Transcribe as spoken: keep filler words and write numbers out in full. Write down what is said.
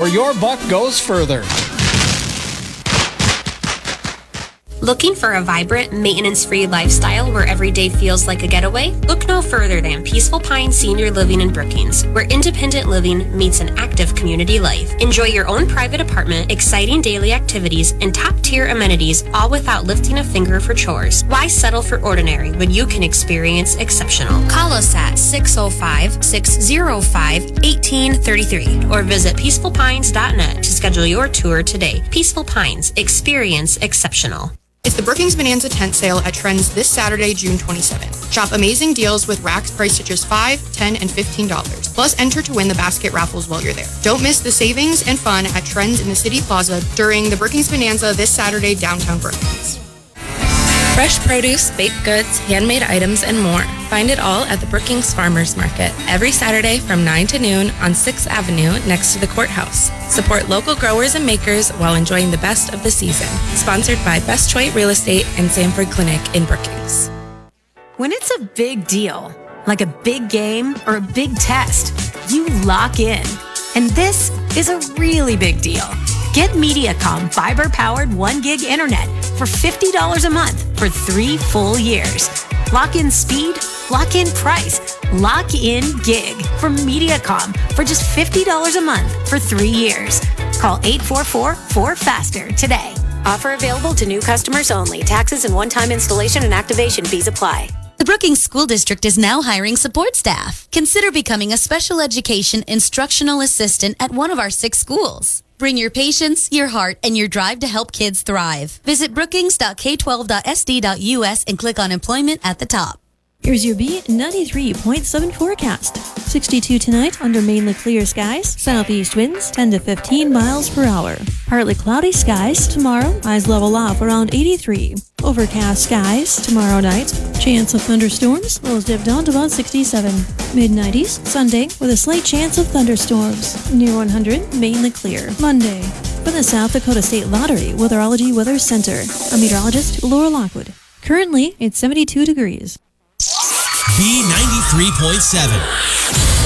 where your buck goes further. Looking for a vibrant, maintenance-free lifestyle where every day feels like a getaway? Look no further than Peaceful Pines Senior Living in Brookings, where independent living meets an active community life. Enjoy your own private apartment, exciting daily activities, and top-tier amenities, all without lifting a finger for chores. Why settle for ordinary when you can experience exceptional? Call us at six oh five, six oh five, one eight three three or visit peaceful pines dot net to schedule your tour today. Peaceful Pines. Experience exceptional. It's the Brookings Bonanza tent sale at Trends this Saturday, June twenty-seventh. Shop amazing deals with racks priced at just five dollars, ten dollars, and fifteen dollars. Plus, enter to win the basket raffles while you're there. Don't miss the savings and fun at Trends in the City Plaza during the Brookings Bonanza this Saturday, downtown Brookings. Fresh produce, baked goods, handmade items, and more. Find it all at the Brookings Farmers Market every Saturday from nine to noon on sixth Avenue next to the courthouse. Support local growers and makers while enjoying the best of the season. Sponsored by Best Choice Real Estate and Sanford Clinic in Brookings. When it's a big deal, like a big game or a big test, you lock in. And this is a really big deal. Get Mediacom fiber-powered one gig internet for fifty dollars a month for three full years. Lock in speed, lock in price, lock in gig from Mediacom for just fifty dollars a month for three years. Call eight four four, four faster today. Offer available to new customers only. Taxes and one-time installation and activation fees apply. The Brookings School District is now hiring support staff. Consider becoming a special education instructional assistant at one of our six schools. Bring your patience, your heart, and your drive to help kids thrive. Visit brookings dot k twelve dot s d dot u s and click on employment at the top. Here's your B ninety-three point seven forecast. sixty-two tonight under mainly clear skies. Southeast winds ten to fifteen miles per hour. Partly cloudy skies tomorrow. Highs level off around eighty-three. Overcast skies tomorrow night. Chance of thunderstorms. Lows dip down to about sixty-seven. mid nineties Sunday with a slight chance of thunderstorms. Near one hundred, mainly clear. Monday. From the South Dakota State Lottery Weatherology Weather Center. I'm meteorologist Laura Lockwood. Currently, it's seventy-two degrees. B ninety-three point seven.